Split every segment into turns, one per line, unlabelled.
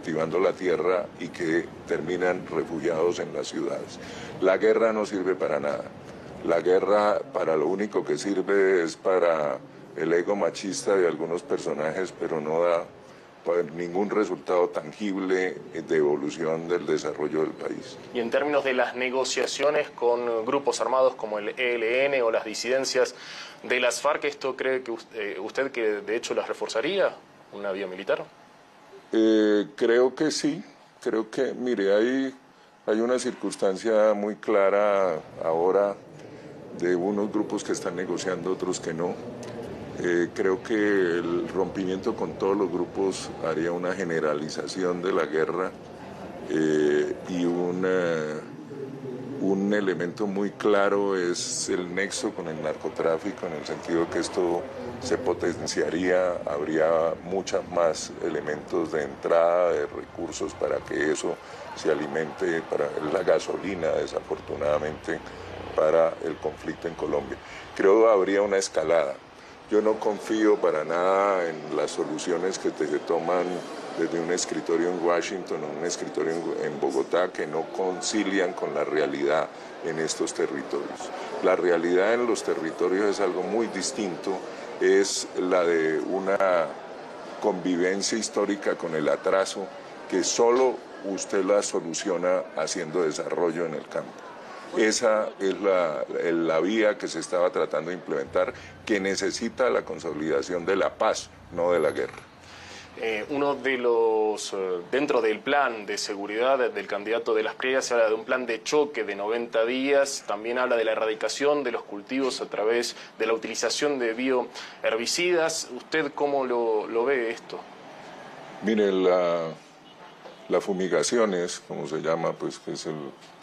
cultivando la tierra y que terminan refugiados en las ciudades. La guerra no sirve para nada. La guerra para lo único que sirve es para el ego machista de algunos personajes, pero no da ningún resultado tangible de evolución del desarrollo del país.
Y en términos de las negociaciones con grupos armados como el ELN o las disidencias de las FARC, ¿esto cree que usted que de hecho las reforzaría, una vía militar?
Creo que sí, creo que, mire, hay una circunstancia muy clara ahora de unos grupos que están negociando, otros que no. Creo que el rompimiento con todos los grupos haría una generalización de la guerra y un elemento muy claro es el nexo con el narcotráfico, en el sentido que esto se potenciaría, habría muchos más elementos de entrada de recursos para que eso se alimente, para la gasolina, desafortunadamente, para el conflicto en Colombia. Creo que habría una escalada. Yo no confío para nada en las soluciones que se toman desde un escritorio en Washington o un escritorio en Bogotá que no concilian con la realidad en estos territorios. La realidad en los territorios es algo muy distinto, es la de una convivencia histórica con el atraso que solo usted la soluciona haciendo desarrollo en el campo. Esa es la vía que se estaba tratando de implementar, que necesita la consolidación de la paz, no de la guerra.
Uno de los, dentro del plan de seguridad del candidato de las Priegas, se habla de un plan de choque de 90 días, también habla de la erradicación de los cultivos a través de la utilización de bioherbicidas. ¿Usted cómo lo ve esto?
Mire, las fumigaciones, como se llama, pues que es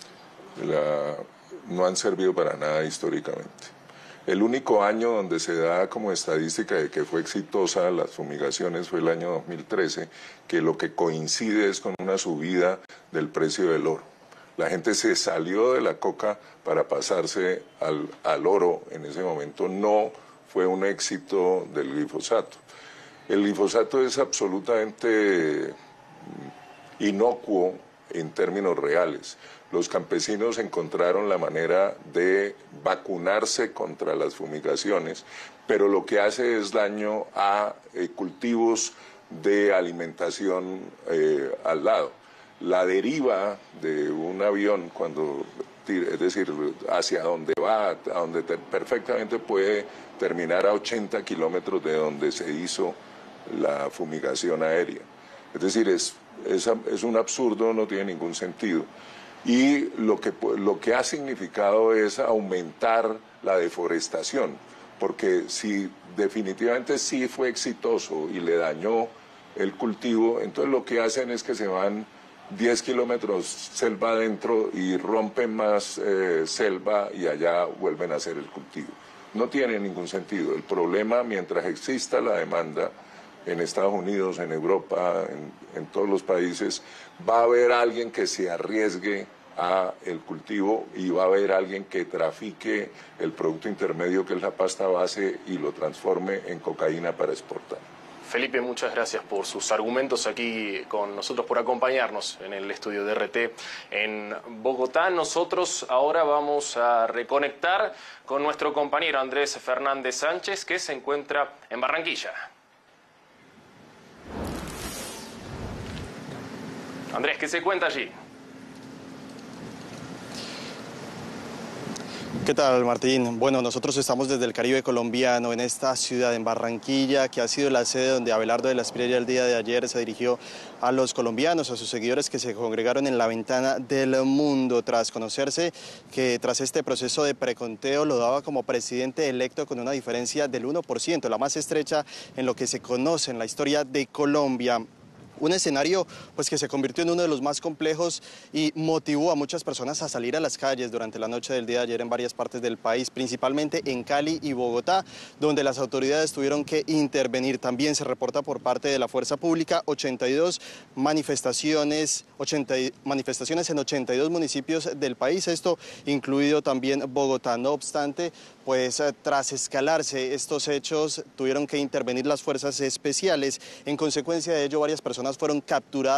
no han servido para nada históricamente. El único año donde se da como estadística de que fue exitosa las fumigaciones fue el año 2013, que lo que coincide es con una subida del precio del oro. La gente se salió de la coca para pasarse al oro en ese momento. No fue un éxito del glifosato. El glifosato es absolutamente inocuo en términos reales. Los campesinos encontraron la manera de vacunarse contra las fumigaciones, pero lo que hace es daño a cultivos de alimentación al lado. La deriva de un avión, es decir, hacia donde va, a donde perfectamente puede terminar a 80 kilómetros de donde se hizo la fumigación aérea. Es decir, es un absurdo, no tiene ningún sentido. Y lo que ha significado es aumentar la deforestación, porque si definitivamente sí fue exitoso y le dañó el cultivo, entonces lo que hacen es que se van 10 kilómetros selva adentro y rompen más selva y allá vuelven a hacer el cultivo. No tiene ningún sentido. El problema, mientras exista la demanda, en Estados Unidos, en Europa, en todos los países, va a haber alguien que se arriesgue a el cultivo y va a haber alguien que trafique el producto intermedio que es la pasta base y lo transforme en cocaína para exportar.
Felipe, muchas gracias por sus argumentos aquí con nosotros, por acompañarnos en el estudio de RT en Bogotá. Nosotros ahora vamos a reconectar con nuestro compañero Andrés Fernández Sánchez, que se encuentra en Barranquilla. Andrés, ¿qué se cuenta allí?
¿Qué tal, Martín? Bueno, nosotros estamos desde el Caribe colombiano, en esta ciudad, en Barranquilla, que ha sido la sede donde Abelardo de la Espriella el día de ayer se dirigió a los colombianos, a sus seguidores que se congregaron en la ventana del mundo, tras conocerse que tras este proceso de preconteo lo daba como presidente electo con una diferencia del 1%, la más estrecha en lo que se conoce en la historia de Colombia. Un escenario pues, que se convirtió en uno de los más complejos y motivó a muchas personas a salir a las calles durante la noche del día de ayer en varias partes del país, principalmente en Cali y Bogotá, donde las autoridades tuvieron que intervenir. También se reporta por parte de la fuerza pública 82 manifestaciones en 82 municipios del país, esto incluido también Bogotá. No obstante, pues tras escalarse estos hechos, tuvieron que intervenir las fuerzas especiales. En consecuencia de ello, varias personas fueron capturadas